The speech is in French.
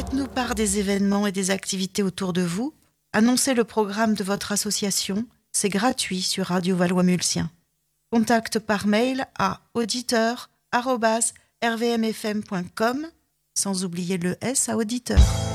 Faites-nous part des événements et des activités autour de vous. Annoncez le programme de votre association. C'est gratuit sur Radio Valois-Mulsien. Contact par mail à auditeur@rvmfm.com, sans oublier le S à auditeur.